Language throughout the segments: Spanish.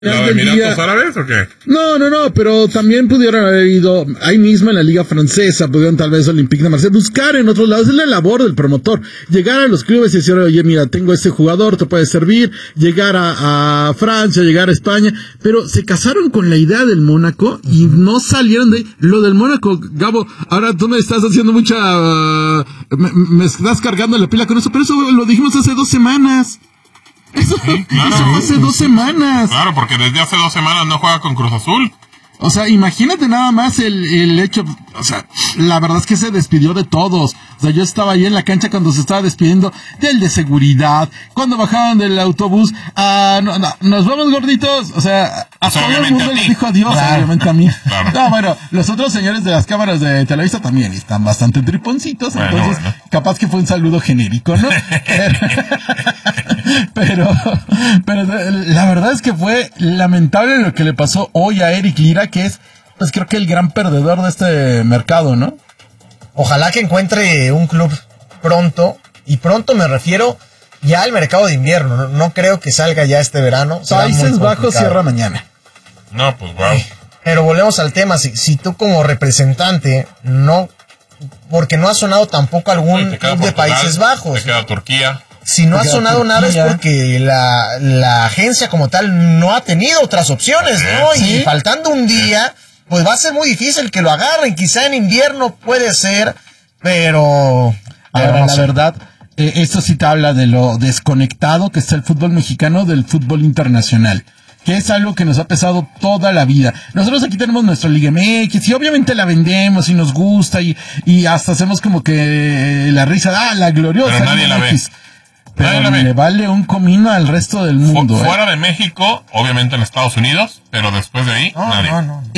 ¿La de Emiratos Árabes o qué? No, pero también pudieron haber ido ahí mismo en la Liga Francesa, pudieron tal vez Olympique de Marsella, buscar en otros lados, es la labor del promotor, llegar a los clubes y decir, oye, mira, tengo este jugador, te puede servir, llegar a Francia, llegar a España, pero se casaron con la idea del Mónaco y no salieron de ahí. Lo del Mónaco, Gabo, ahora tú me estás haciendo mucha, me estás cargando la pila con eso, pero eso lo dijimos hace 2 semanas. Eso hace 2 semanas. Claro, porque desde hace 2 semanas no juega con Cruz Azul. O sea, imagínate nada más el hecho, o sea, la verdad es que se despidió de todos. O sea, yo estaba ahí en la cancha cuando se estaba despidiendo del de seguridad, cuando bajaban del autobús, nos vamos gorditos, o sea, a todo el mundo le dijo adiós, claro. Obviamente a mí. Claro. No, bueno, los otros señores de las cámaras de Televisa también están bastante triponcitos, bueno, entonces capaz que fue un saludo genérico, ¿no? Pero la verdad es que fue lamentable lo que le pasó hoy a Eric Lira, que es, pues creo que el gran perdedor de este mercado, ¿no? Ojalá que encuentre un club pronto, y pronto me refiero ya al mercado de invierno, no creo que salga ya este verano. Países Bajos cierra mañana. No, pues wow. Pero volvemos al tema, si tú como representante no, porque no ha sonado tampoco algún club de Países Bajos. Te queda Turquía. Si no ha sonado nada es porque la agencia como tal no ha tenido otras opciones, ¿no? Sí. Y faltando un día, pues va a ser muy difícil que lo agarren. Quizá en invierno puede ser, pero ahora, la verdad, esto sí te habla de lo desconectado que está el fútbol mexicano del fútbol internacional, que es algo que nos ha pesado toda la vida. Nosotros aquí tenemos nuestra Liga MX y obviamente la vendemos y nos gusta y hasta hacemos como que la risa, la gloriosa pero nadie Liga la MX. ve. Pero le vale un comino al resto del mundo. Fuera de México, obviamente en Estados Unidos, pero después de ahí, nadie.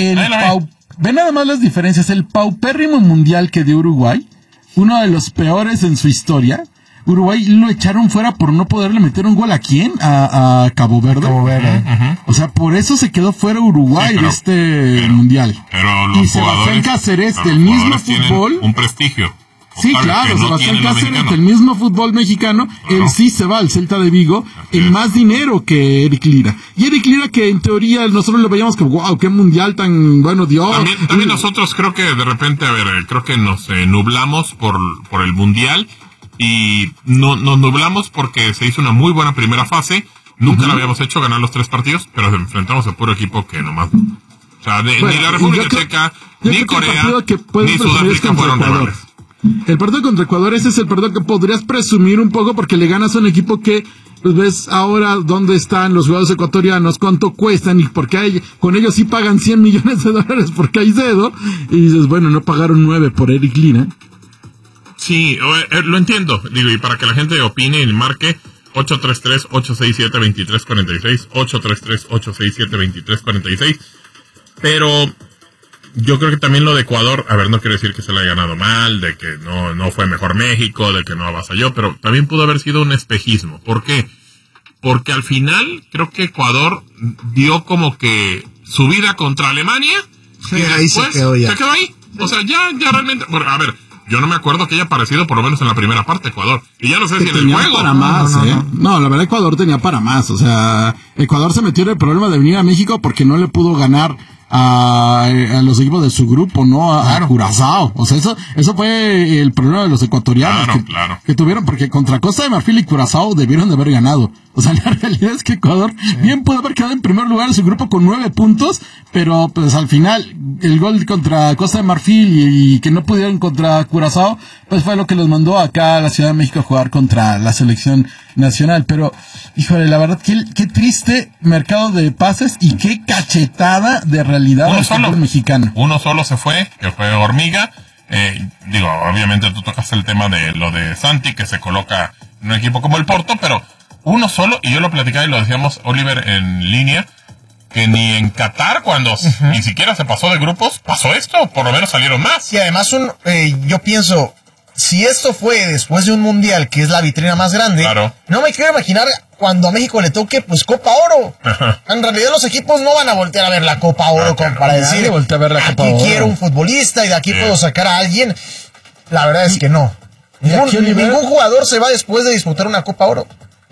Ve nada más las diferencias. El paupérrimo mundial que dio Uruguay, uno de los peores en su historia. Uruguay lo echaron fuera por no poderle meter un gol a ¿quién? A Cabo Verde. O sea, por eso se quedó fuera Uruguay de este mundial. Pero los Sebastián Cáceres del mismo fútbol. Un prestigio. Sí, claro, Sebastián Cáceres del mismo fútbol mexicano, él sí se va al Celta de Vigo en más dinero que Eric Lira. Y Eric Lira, que en teoría nosotros lo veíamos como, wow, qué mundial tan bueno dio. También nosotros creo que de repente, creo que nos nublamos por el mundial y nos nublamos porque se hizo una muy buena primera fase. Nunca lo habíamos hecho, ganar los 3 partidos, pero enfrentamos a puro equipo que nomás. O sea, ni la República Checa, ni Corea, ni Sudáfrica fueron rivales. El partido contra Ecuador, ese es el partido que podrías presumir un poco porque le ganas a un equipo que, pues ves ahora dónde están los jugadores ecuatorianos, cuánto cuestan y porque con ellos sí pagan $100 millones por Caicedo y dices, bueno, no pagaron 9 por Eric Lira. Sí, lo entiendo, digo, y para que la gente opine y marque 833-867-2346, 833-867-2346, pero yo creo que también lo de Ecuador, no quiero decir que se le haya ganado mal, de que no fue mejor México, de que no avasalló, pero también pudo haber sido un espejismo. ¿Por qué? Porque al final creo que Ecuador dio como que su vida contra Alemania y después se quedó ahí. O sea, ya realmente, bueno, yo no me acuerdo que haya aparecido por lo menos en la primera parte Ecuador. Y ya no sé si en el juego. Para más, No, la verdad Ecuador tenía para más. O sea, Ecuador se metió en el problema de venir a México porque no le pudo ganar a los equipos de su grupo, ¿no? A Curazao. O sea, eso fue el problema de los ecuatorianos que tuvieron, porque contra Costa de Marfil y Curazao debieron de haber ganado. O sea, la realidad es que Ecuador bien pudo haber quedado en primer lugar en su grupo con 9 puntos, pero pues al final el gol contra Costa de Marfil y que no pudieron contra Curazao, pues fue lo que los mandó acá a la Ciudad de México a jugar contra la selección nacional. Pero, híjole, la verdad, qué triste mercado de pases y qué cachetada de realidad del fútbol mexicano. Uno solo se fue, que fue Hormiga. Obviamente tú tocas el tema de lo de Santi, que se coloca en un equipo como el Porto, pero uno solo, y yo lo platicaba y lo decíamos Oliver en línea, que ni en Qatar, cuando ni siquiera se pasó de grupos, pasó esto, por lo menos salieron más. Y además yo pienso, si esto fue después de un mundial, que es la vitrina más grande, no me quiero imaginar cuando a México le toque, pues, Copa Oro. En realidad los equipos no van a voltear a ver la Copa Oro como para decir, aquí quiero un futbolista y de aquí puedo sacar a alguien. La verdad es que no. Ningún jugador se va después de disputar una Copa Oro.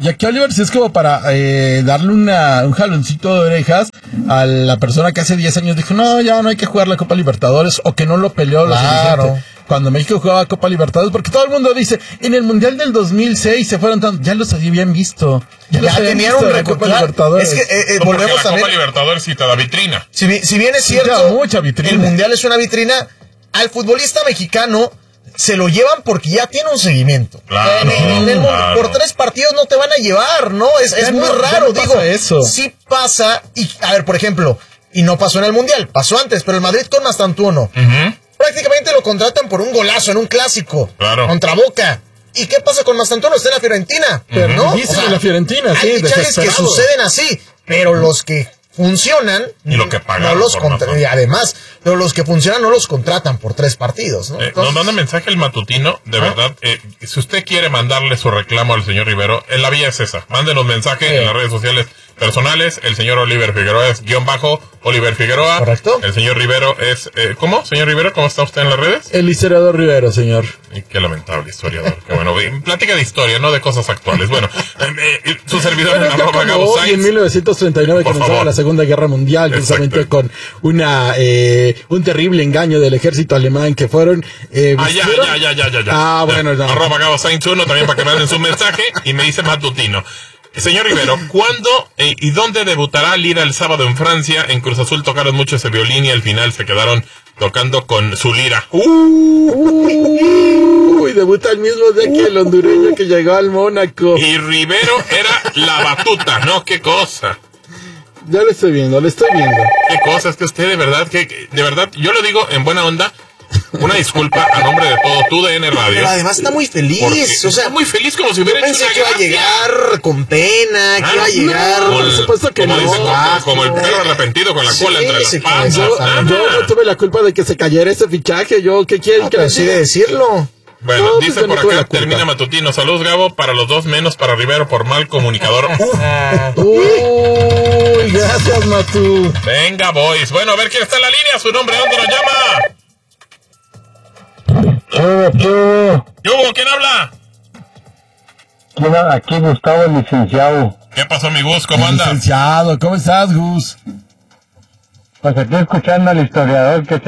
Y aquí Oliver sí es como para darle un jaloncito de orejas a la persona que hace 10 años dijo, no, ya no hay que jugar la Copa Libertadores, o que no lo peleó lo suficiente. Cuando México jugaba Copa Libertadores, porque todo el mundo dice, en el Mundial del 2006 se fueron tan, ya los habían visto. Ya tenían un récord. Libertadores. Es que volvemos la a ver. Copa Libertadores sí te da vitrina. Si bien es cierto, mucha vitrina. El Mundial es una vitrina, al futbolista mexicano se lo llevan porque ya tiene un seguimiento. Claro, claro. Por 3 partidos no te van a llevar, ¿no? Es muy raro, digo. Eso. Sí pasa, y a ver, por ejemplo, y no pasó en el Mundial, pasó antes, pero el Madrid con Mastantuono. Prácticamente lo contratan por un golazo en un clásico. Claro. Contra Boca. ¿Y qué pasa con Mastantuono? Está en la Fiorentina. Pero no. En la Fiorentina, sí. Hay fichajes que suceden así. Pero los que funcionan y lo que pagan no los y además, pero los que funcionan no los contratan por 3 partidos, ¿no? Nos manda mensaje el matutino, de verdad, si usted quiere mandarle su reclamo al señor Rivero, la vía es esa, mándenos mensaje en las redes sociales personales, el señor Oliver Figueroa es _Oliver Figueroa. Correcto. El señor Rivero es, ¿cómo? Señor Rivero, ¿cómo está usted en las redes? El historiador Rivero, señor. Y qué lamentable historiador. Que bueno, plática de historia, no de cosas actuales. Bueno, su servidor en arroba Gabo Sainz. En 1939 comenzaba la Segunda Guerra Mundial, precisamente con un terrible engaño del ejército alemán que fueron... ya. Bueno, no. Arroba Gabo Sainz 1 también para que manden su mensaje y me dice matutino. Señor Rivero, ¿cuándo y dónde debutará Lira el sábado en Francia? En Cruz Azul tocaron mucho ese violín y al final se quedaron tocando con su lira. Debuta el mismo día que el hondureño que llegó al Mónaco. Y Rivero era la batuta, ¿no? ¿Qué cosa? Ya lo estoy viendo. ¿Qué cosa? Es que usted de verdad, yo lo digo en buena onda. Una disculpa a nombre de todo tu DN Radio. Pero además está muy feliz. O sea, está muy feliz como si hubiera hecho pensé una que iba a llegar con pena, que iba a llegar. Por supuesto que como no. Dice, como el perro arrepentido con la cola entre las patas. Yo no tuve la culpa de que se cayera ese fichaje. ¿Qué quieren que sí de decirlo? Bueno, dice por acá, termina matutino. Saludos, Gabo, para los dos, menos para Rivero por mal comunicador. Uy, gracias, Matu. Venga, boys. Bueno, a ver quién está en la línea. Su nombre, ¿dónde lo llama? ¿Qué hubo? ¿Quién habla? Aquí Gustavo, el licenciado. ¿Qué pasó, mi Gus? ¿Cómo andas? Licenciado, ¿cómo estás, Gus? Pues aquí escuchando al historiador que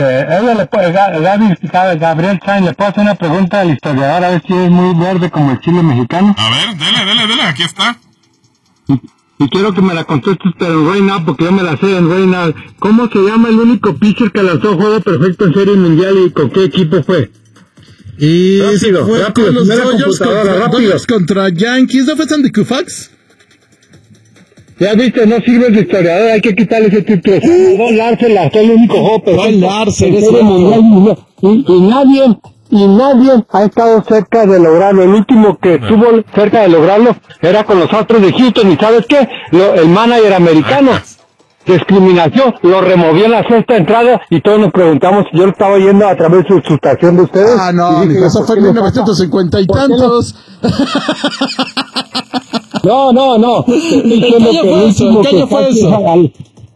Gabriel Sainz, le puedo hacer una pregunta al historiador a ver si es muy verde como el chile mexicano. A ver, dele, aquí está. Y quiero que me la contestes, pero en Right Now, porque yo me la sé en Right Now. ¿Cómo se llama el único pitcher que lanzó juego perfecto en Serie Mundial y con qué equipo fue? Y rápido, los primera computadora, rápido. Contra Yankees, ¿no fue Sandy Koufax? Ya viste, no sirve de historiador, hay que quitarle ese título. Don Larsen lanzó el único juego perfecto. Don Larsen, en Serie Mundial y nadie ha estado cerca de lograrlo. El último que estuvo cerca de lograrlo era con los Astros de Houston. ¿Y sabes qué? El manager americano, discriminación, lo removió en la sexta entrada y todos nos preguntamos, yo lo estaba oyendo a través de su estación de ustedes. No, eso fue en 1950 y tantos. No. ¿Qué año fue eso?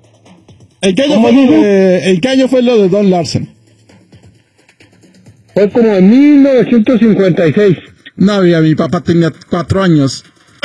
¿En qué año fue lo de Don Larsen? Fue como en 1956. No, mi papá tenía 4 años.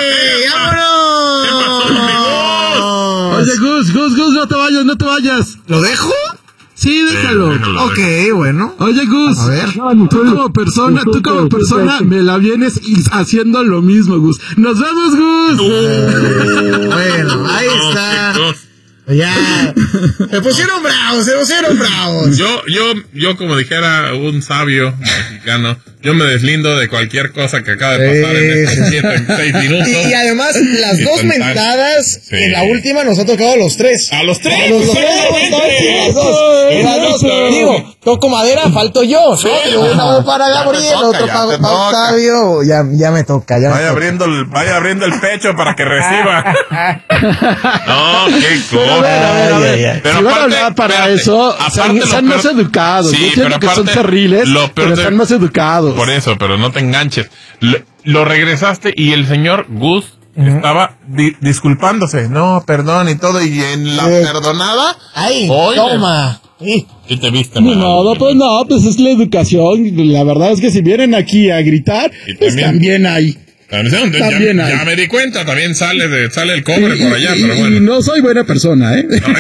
¡Vámonos! Oye, Gus, no te vayas. ¿Lo dejo? Sí, déjalo. Ok, bueno. Oye, Gus, a ver. Tú como persona me la vienes haciendo lo mismo, Gus. ¡Nos vemos, Gus! Bueno, ahí está. Ya. Se pusieron bravos. Yo como dijera un sabio mexicano, yo me deslindo de cualquier cosa que acaba de pasar en estos 6 minutos. Y además, las dos mentadas, sí. En la última nos ha tocado los 3. ¡A los 3! Las dos. Digo, toco madera, falto yo. Uno para Gabriel, otro para Octavio. Ya me toca. Vaya abriendo el pecho para que reciba. No, qué cosa. A ver. Pero si van a hablar para eso, están más educados. Sí, yo entiendo que son terribles, pero están más educados. Por eso, pero no te enganches. Lo regresaste y el señor Gus estaba disculpándose. No, perdón y todo. Y en la perdonada. ¡Ay, toma! ¿Y te viste? Pues es la educación. La verdad es que si vienen aquí a gritar, pues también hay. También hay. Ya me di cuenta, también sale el cobre por allá, pero bueno. Y no soy buena persona, ¿eh?